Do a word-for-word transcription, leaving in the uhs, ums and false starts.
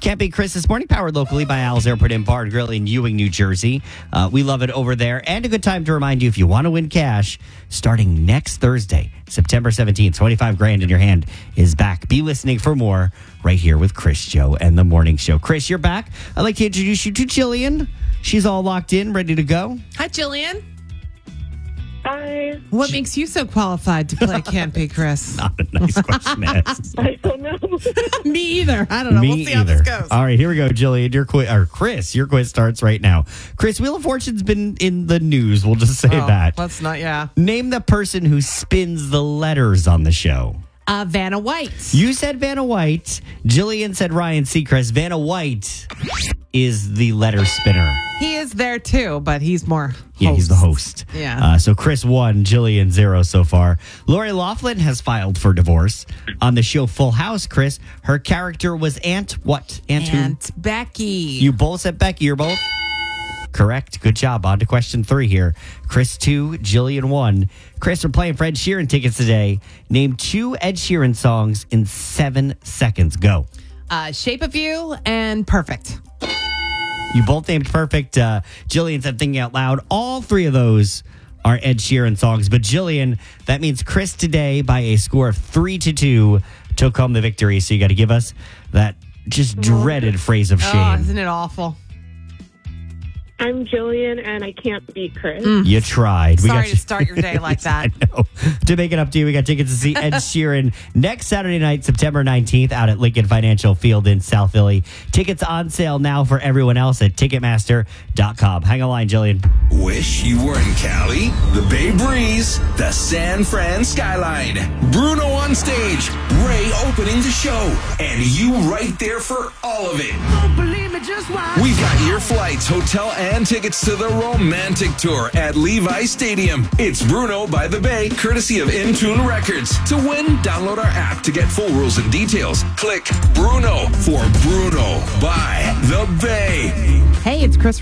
Camping Chris this morning, powered locally by Al's Airport and Bar and Grill in Ewing, New Jersey. Uh, we love it over there. And a good time to remind you, if you want to win cash, starting next Thursday, September seventeenth, twenty-five grand in your hand is back. Be listening for more right here with Chris, Joe, and the Morning Show. Chris, you're back. I'd like to introduce you to Jillian. She's all locked in, ready to go. Hi, Jillian. Hi. What makes you so qualified to play Campy Chris? Not a nice question to ask. I don't know. Me either. I don't know. Me we'll see either. how this goes. All right, here we go, Jillian. Your quiz, or Chris, your quiz starts right now. Chris, Wheel of Fortune's been in the news. We'll just say Oh, that. Let's not, yeah. Name the person who spins the letters on the show. Uh, Vanna White. You said Vanna White. Jillian said Ryan Seacrest. Vanna White is the letter spinner. He is there too, but he's more host. Yeah, he's the host. Yeah. Uh, so Chris one, Jillian zero so far. Lori Loughlin has filed for divorce. On the show Full House, Chris, her character was Aunt what? Aunt who? Aunt Becky. You both said Becky. You're both correct. Good job. On to question three here. Chris two, Jillian one. Chris, we're playing for Ed Sheeran tickets today. Name two Ed Sheeran songs in seven seconds. Go. Uh, Shape of You and Perfect. You both named Perfect. Uh, Jillian said Thinking Out Loud. All three of those are Ed Sheeran songs. But Jillian, that means Chris today, by a score of three to two, took home the victory. So you got to give us that just dreaded phrase of Oh, shame. isn't it awful? I'm Jillian, and I can't beat Chris. You tried. We Sorry got to start your day like that. I know. To make it up to you, we got tickets to see Ed Sheeran next Saturday night, September nineteenth, out at Lincoln Financial Field in South Philly. Tickets on sale now for everyone else at Ticketmaster dot com. Hang on line, Jillian. Wish you were in Cali, the Bay Breeze, the San Fran skyline, Bruno on stage, Ray opening the show, and you right there for all of it. Don't believe me, just watch. We've got your flights, hotel, and tickets to the romantic tour at Levi Stadium. It's Bruno by the Bay, courtesy of Intune Records. To win, download our app to get full rules and details. Click Bruno for Bruno by the Bay. Hey, it's Chris